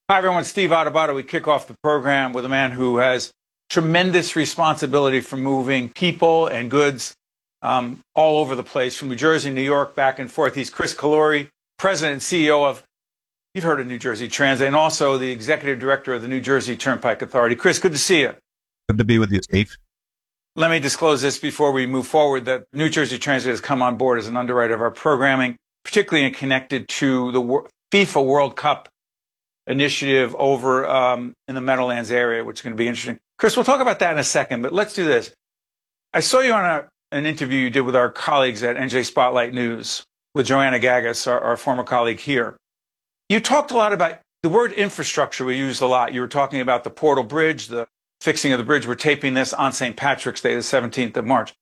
Hi, everyone. Steve Adubato. We kick off the program with a man who has tremendous responsibility for moving people and goods all over the place, from New Jersey, New York, back and forth. He's Chris Calore, President and CEO of, you've heard of New Jersey Transit, and also the Executive Director of the New Jersey Turnpike Authority. Chris, good to see you. Good to be with you, Steve. Let me disclose this before we move forward, that New Jersey Transit has come on board as an underwriter of our programming, particularly connected to the FIFA World Cup initiative over in the Meadowlands area, which is going to be interesting. Chris, we'll talk about that in a second, but let's do this. I saw you on an interview you did with our colleagues at NJ Spotlight News with Joanna Gagas, our former colleague here. You talked a lot about the word infrastructure. We used a lot. You were talking about the Portal Bridge, the fixing of the bridge. We're taping this on St. Patrick's Day, the 17th of March.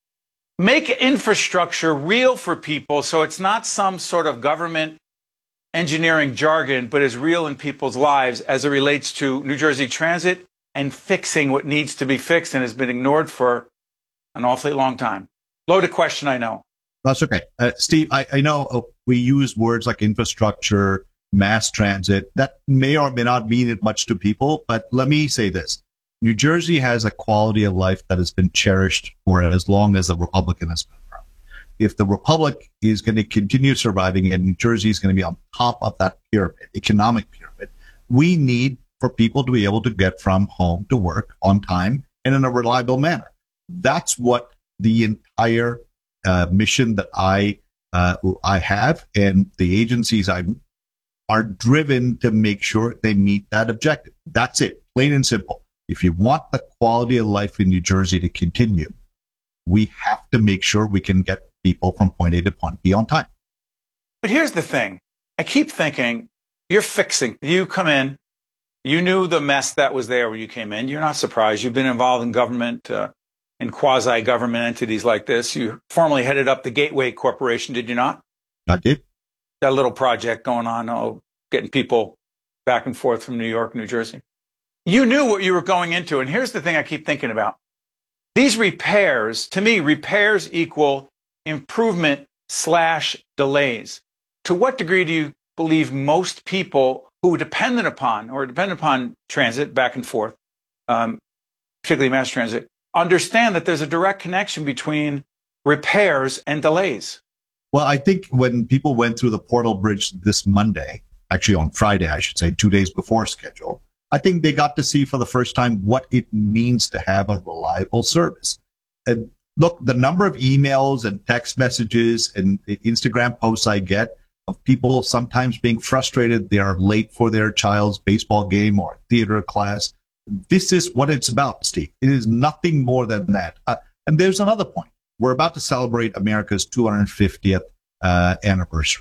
Make infrastructure real for people so it's not some sort of government engineering jargon, but is real in people's lives as it relates to New Jersey Transit and fixing what needs to be fixed and has been ignored for an awfully long time. Loaded question, I know. That's okay. Steve, I know we use words like infrastructure, mass transit. That may or may not mean it much to people, but let me say this. New Jersey has a quality of life that has been cherished for as long as the Republican has been around. If the Republic is going to continue surviving and New Jersey is going to be on top of that pyramid, economic pyramid, we need for people to be able to get from home to work on time and in a reliable manner. That's what the entire mission that I have and the agencies are driven to make sure they meet that objective. That's it, plain and simple. If you want the quality of life in New Jersey to continue, we have to make sure we can get people from point A to point B on time. But here's the thing. I keep thinking, you're fixing. You come in, you knew the mess that was there when you came in. You're not surprised. You've been involved in government, in quasi-government entities like this. You formerly headed up the Gateway Corporation, did you not? I did. That little project going on, getting people back and forth from New York, New Jersey. You knew what you were going into. And here's the thing I keep thinking about. These repairs, to me, repairs equal improvement/delays. To what degree do you believe most people who are dependent upon transit back and forth, particularly mass transit, understand that there's a direct connection between repairs and delays? Well, I think when people went through the Portal Bridge this Monday, actually on Friday, I should say, 2 days before schedule, I think they got to see for the first time what it means to have a reliable service. And look, the number of emails and text messages and Instagram posts I get of people sometimes being frustrated they are late for their child's baseball game or theater class. This is what it's about, Steve. It is nothing more than that. And there's another point. We're about to celebrate America's 250th anniversary.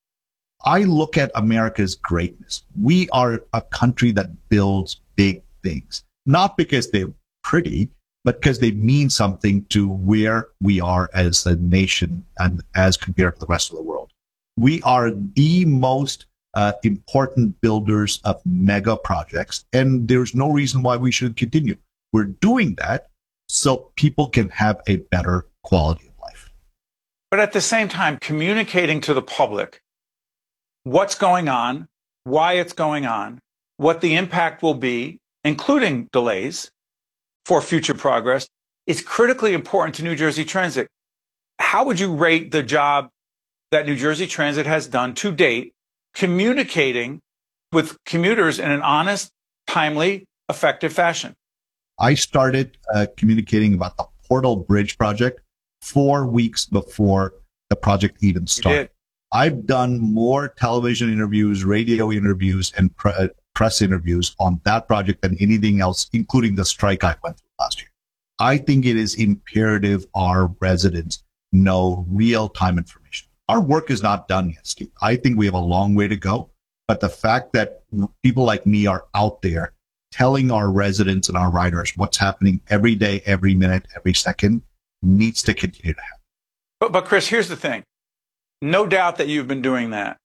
I look at America's greatness. We are a country that builds big things, not because they're pretty, but because they mean something to where we are as a nation and as compared to the rest of the world. We are the most important builders of mega projects, and there's no reason why we should continue. We're doing that so people can have a better quality of life. But at the same time, communicating to the public what's going on, why it's going on, what the impact will be, including delays for future progress, is critically important to New Jersey Transit. How would you rate the job that New Jersey Transit has done to date, communicating with commuters in an honest, timely, effective fashion? I started communicating about the Portal Bridge project 4 weeks before the project even started. I've done more television interviews, radio interviews, and press interviews on that project than anything else, including the strike I went through last year. I think it is imperative our residents know real-time information. Our work is not done yet, Steve. I think we have a long way to go. But the fact that people like me are out there telling our residents and our riders what's happening every day, every minute, every second needs to continue to happen. But Chris, here's the thing. No doubt that you've been doing that.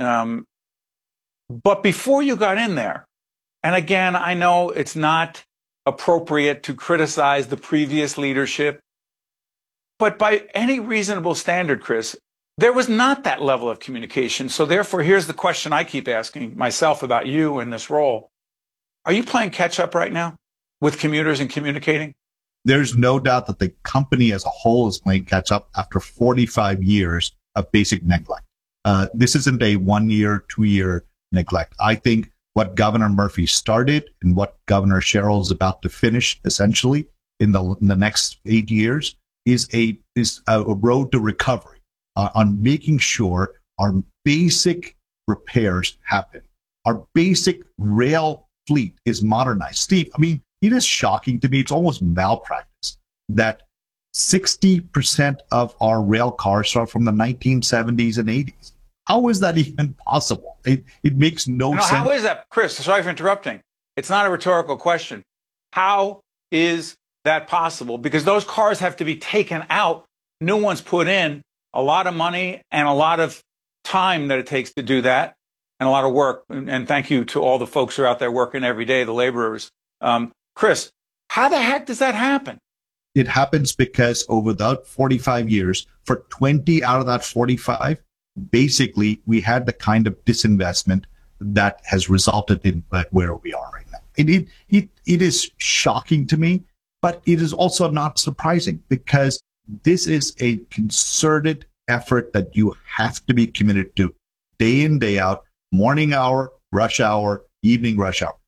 But before you got in there, and again, I know it's not appropriate to criticize the previous leadership, but by any reasonable standard, Chris, There was not that level of communication. So therefore, here's the question I keep asking myself about you in this role. Are you playing catch up right now with commuters and communicating? There's no doubt that the company as a whole is playing catch up after 45 years of basic neglect. This isn't a 1 year, 2 year neglect. I think what Governor Murphy started and what Governor Sherrill is about to finish essentially in the next 8 years is a road to recovery on making sure our basic repairs happen. Our basic rail fleet is modernized. Steve, I mean, it is shocking to me. It's almost malpractice that 60% of our rail cars are from the 1970s and 80s. How is that even possible? It makes no sense. How is that, Chris? Sorry for interrupting. It's not a rhetorical question. How is that possible? Because those cars have to be taken out, new ones put in, a lot of money and a lot of time that it takes to do that, and a lot of work. And thank you to all the folks who are out there working every day, the laborers. Chris, how the heck does that happen? It happens because over that 45 years, for 20 out of that 45, basically we had the kind of disinvestment that has resulted in where we are right now. It is shocking to me, but it is also not surprising because this is a concerted effort that you have to be committed to day in, day out, morning hour, rush hour, evening rush hour.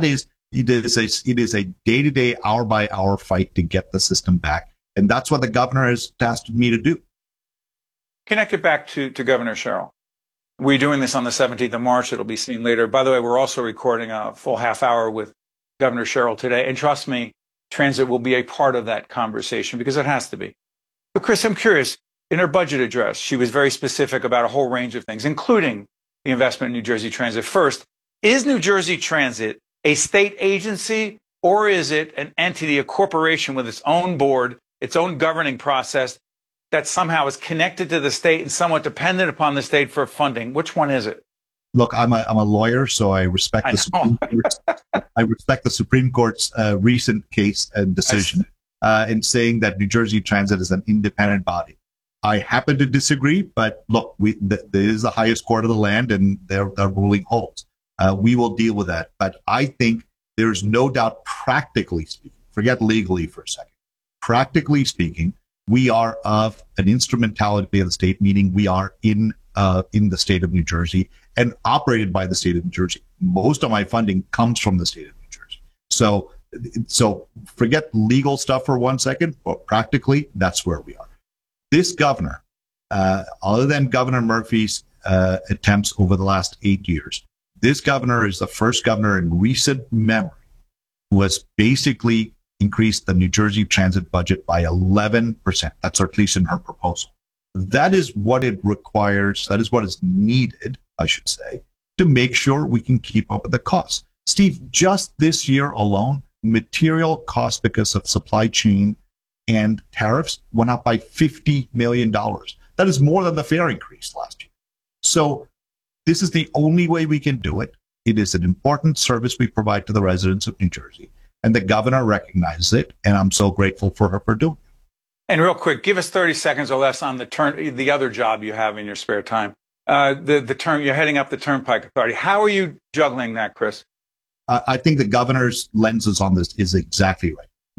It is a day-to-day, hour-by-hour fight to get the system back. And that's what the governor has tasked me to do. Connect it back to Governor Sherrill. We're doing this on the 17th of March. It'll be seen later. By the way, we're also recording a full half hour with Governor Sherrill today. And trust me, transit will be a part of that conversation because it has to be. But Chris, I'm curious, in her budget address, she was very specific about a whole range of things, including the investment in New Jersey Transit. First, is New Jersey Transit a state agency, or is it an entity, a corporation with its own board, its own governing process that somehow is connected to the state and somewhat dependent upon the state for funding? Which one is it? Look, I'm a lawyer, so I respect the Supreme Court's, I respect the Supreme Court's recent case and decision in saying that New Jersey Transit is an independent body. I happen to disagree, but look, there is the highest court of the land, and their ruling holds. We will deal with that. But I think there's no doubt, practically speaking, forget legally for a second, practically speaking, we are of an instrumentality of the state, meaning we are in the state of New Jersey and operated by the state of New Jersey. Most of my funding comes from the state of New Jersey. So forget legal stuff for 1 second, but practically, that's where we are. This governor, other than Governor Murphy's attempts over the last 8 years, this governor is the first governor in recent memory who has basically increased the New Jersey Transit budget by 11%. That's at least in her proposal. That is what it requires. That is what is needed, I should say, to make sure we can keep up with the costs. Steve, just this year alone, material costs because of supply chain and tariffs went up by $50 million. That is more than the fare increase last year. So this is the only way we can do it. It is an important service we provide to the residents of New Jersey, and the governor recognizes it, and I'm so grateful for her for doing it. And real quick, give us 30 seconds or less on the other job you have in your spare time. You're heading up the Turnpike Authority. How are you juggling that, Chris? I think the governor's lenses on this is exactly right.